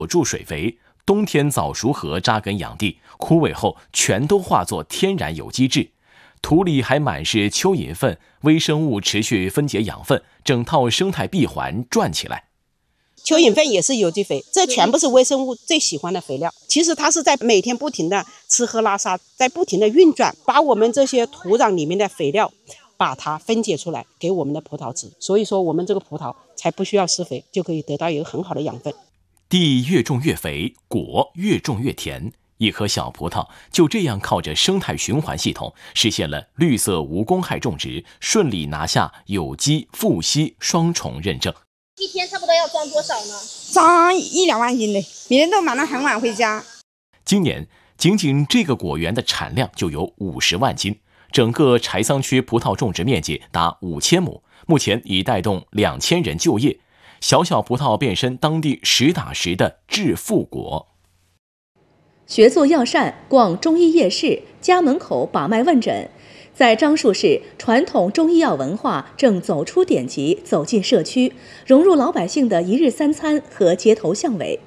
锁住水肥，冬天早熟禾扎根养地，枯萎后全都化作天然有机质。土里还满是蚯蚓粪，微生物持续分解养分，整套生态闭环转起来。 蚯蚓粪也是有机肥，这全部是微生物最喜欢的肥料。其实它是在每天不停的吃喝拉撒，在不停的运转，把我们这些土壤里面的肥料把它分解出来给我们的葡萄吃。所以说我们这个葡萄才不需要施肥，就可以得到一个很好的养分。 地越种越肥，果越种越甜。一颗小葡萄就这样靠着生态循环系统，实现了绿色无公害种植，顺利拿下有机、富硒双重认证。 一天差不多要装多少呢？ 装1-2万斤的，别人都忙得很晚回家。 今年仅仅这个果园的产量就有50万斤，整个柴桑区葡萄种植面积达5000亩，目前已带动2000人就业。小小葡萄变身当地实打实的致富国。 学做药膳，逛中医夜市，家门口把脉问诊。在樟树市，传统中医药文化正走出典籍，走进社区，融入老百姓的一日三餐和街头巷尾。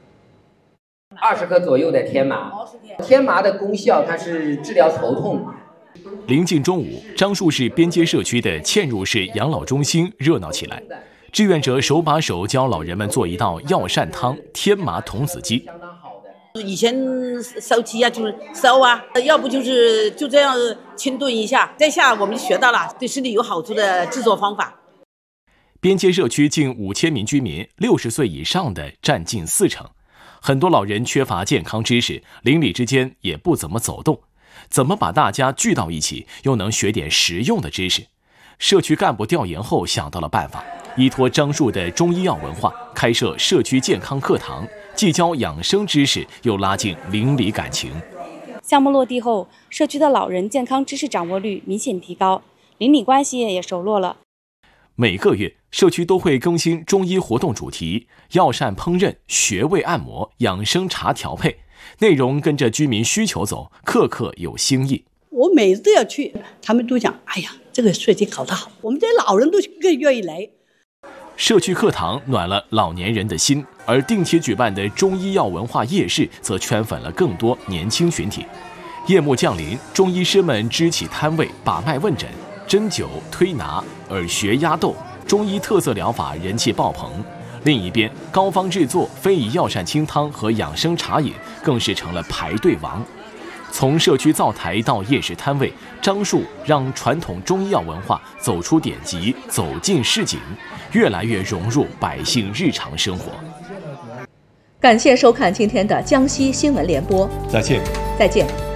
20克左右的天麻，天麻的功效它是治疗头痛。 临近中午，樟树市边街社区的嵌入式养老中心热闹起来，志愿者手把手教老人们做一道药膳汤——天麻童子鸡。 以前烧鸡啊，就是烧啊，要不就这样清炖一下，这下我们学到了对身体有好处的制作方法。 边街社区近5000名居民，60岁以上的占近40%。很多老人缺乏健康知识，邻里之间也不怎么走动，怎么把大家聚到一起，又能学点实用的知识？社区干部调研后想到了办法，依托樟树的中医药文化，开设社区健康课堂，既教养生知识，又拉近邻里感情。 项目落地后，社区的老人健康知识掌握率明显提高，邻里关系也熟络了。 每个月，社区都会更新中医活动主题，药膳烹饪、穴位按摩、养生茶调配，内容跟着居民需求走，刻刻有新意。 我每次都要去，他们都讲：“哎呀，这个设计搞得好，我们这些老人都更愿意来。” 社区课堂暖了老年人的心，而定期举办的中医药文化夜市则圈粉了更多年轻群体。夜幕降临，中医师们支起摊位，把脉问诊，针灸、推拿、耳穴压豆，中医特色疗法人气爆棚。另一边，膏方制作、非遗药膳清汤和养生茶饮更是成了排队王。从社区灶台到夜市摊位，樟树让传统中医药文化走出典籍，走进市井，越来越融入百姓日常生活。 感谢收看今天的江西新闻联播， 再见。 再见。